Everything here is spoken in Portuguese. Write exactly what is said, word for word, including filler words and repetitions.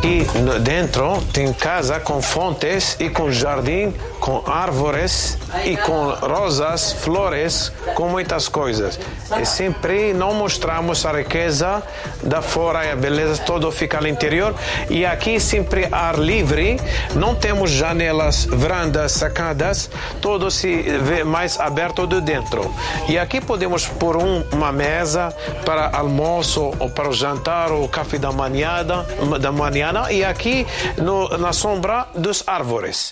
aqui dentro tem casa com fontes e com jardim, com árvores e com rosas, flores, com muitas coisas. E sempre não mostramos a riqueza da fora e a beleza, todo fica no interior. E aqui sempre ar livre, não temos janelas, varandas, sacadas, todo se vê mais aberto de dentro. E aqui podemos pôr um, uma mesa para almoço ou para o jantar ou café da manhã, da manhã e aqui no, na sombra das árvores.